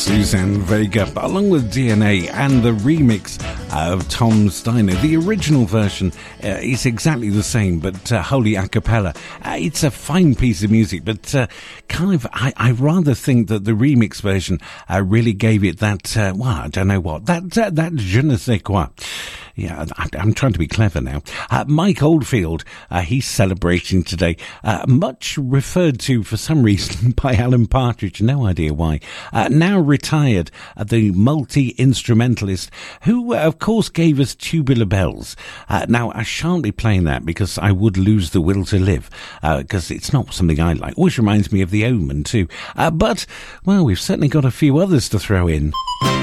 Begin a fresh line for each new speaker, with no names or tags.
Suzanne Vega, along with DNA, and the remix of Tom Steiner. The original version is exactly the same, but wholly a cappella. It's a fine piece of music, but I rather think that the remix version really gave it that, I don't know what, that je ne sais quoi. Yeah, I'm trying to be clever now. Mike Oldfield, he's celebrating today. Much referred to for some reason by Alan Partridge, no idea why. Now retired, the multi-instrumentalist who, of course, gave us Tubular Bells. Now, I shan't be playing that because I would lose the will to live, because it's not something I like. Always reminds me of The Omen, too. But, well, we've certainly got a few others to throw in.